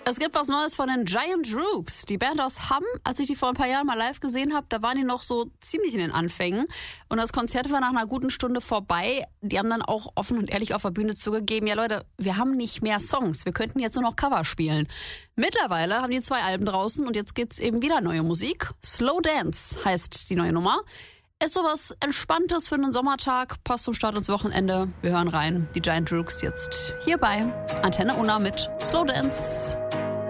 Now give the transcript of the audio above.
Es gibt was Neues von den Giant Rooks. Die Band aus Hamm, als ich die vor ein paar Jahren mal live gesehen habe, da waren die noch so ziemlich in den Anfängen. Und das Konzert war nach einer guten Stunde vorbei. Die haben dann auch offen und ehrlich auf der Bühne zugegeben, ja Leute, wir haben nicht mehr Songs. Wir könnten jetzt nur noch Cover spielen. Mittlerweile haben die 2 Alben draußen und jetzt gibt's eben wieder neue Musik. Slow Dance heißt die neue Nummer. Ist sowas Entspanntes für einen Sommertag, passt zum Start ins Wochenende. Wir hören rein. Die Giant Rooks jetzt hier bei Antenne Unna mit Slow Dance.